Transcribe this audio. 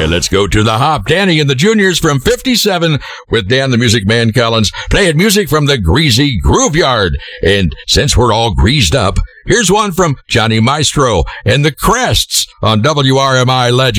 And let's go to the hop. Danny and the Juniors from 57 with Dan the Music Man Collins playing music from the Greasy Groove Yard. And since we're all greased up, here's one from Johnny Maestro and the Crests on WRMI Legend.